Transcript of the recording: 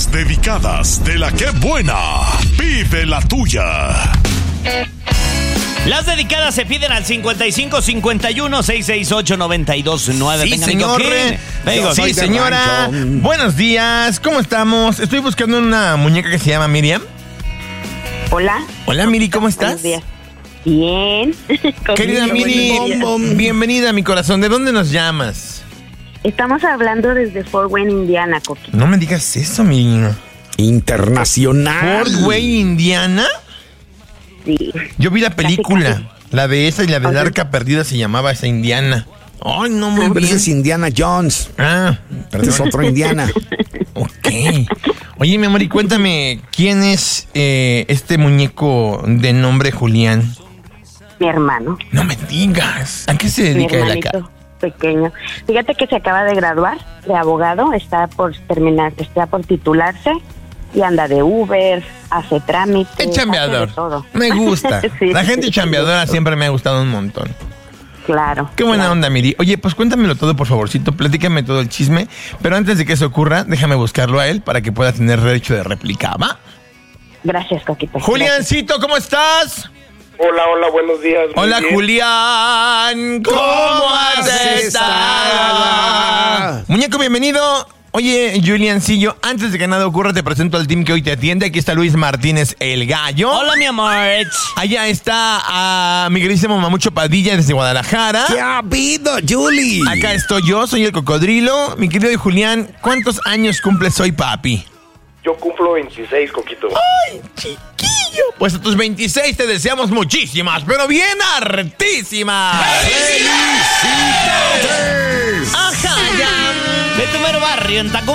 Las dedicadas de la que buena. Pide la tuya. Las dedicadas se piden al 55 51 668 929. Sí, Venga, señor. Sí, señora. Buenos días. ¿Cómo estamos? Estoy buscando una muñeca que se llama Miriam. Hola. Hola, Miri, ¿cómo estás? Buenos días. Bien. Querida Miri, bienvenida a mi corazón. ¿De dónde nos llamas? Estamos hablando desde Fort Wayne, Indiana, Coquito. No me digas eso, Miri. Internacional. ¿Fort Wayne, Indiana? Sí. Yo vi la película. Casi. La de esa y la de la Arca Perdida se llamaba esa Indiana. Ay, no, muy Pero bien. ese es Indiana Jones. Ah, Pero ese es otro Indiana. ok. Oye, mi amor, y cuéntame, ¿quién es este muñeco de nombre Julián? Mi hermano. No me digas. ¿A qué se Mi dedica él acá? hermanito pequeño. Fíjate que se acaba de graduar de abogado, está por terminar, está por titularse y anda de Uber, hace trámites. Es chambeador. hace de todo. Me gusta. Sí. La gente chambeadora siempre me ha gustado un montón. Claro. Qué buena claro. onda, Miri. Oye, pues cuéntamelo todo, por favorcito. Platícame todo el chisme. Pero antes de que eso ocurra, déjame buscarlo a él para que pueda tener derecho de réplica, ¿va? Gracias, Coquito. Juliancito, ¿cómo estás? Hola, buenos días. Muy Hola, bien. Julián. ¿Cómo has estado? Muñeco, bienvenido. Oye, Juliancillo, antes de que nada ocurra, te presento al team que hoy te atiende. Aquí está Luis Martínez, el gallo. Hola, mi amor. Allá está a mi queridísimo Mamucho Padilla desde Guadalajara. ¿Qué ha habido, Julie? Acá estoy yo, soy el cocodrilo. Mi querido Julián, ¿cuántos años cumples hoy, papi? Yo cumplo 26, Coquito. ¡Ay, chiquillo! Pues a tus 26 te deseamos muchísimas, pero bien hartísimas. ¡Felicidades! ¡Ajá, ya! De tu mero barrio en Tacuba.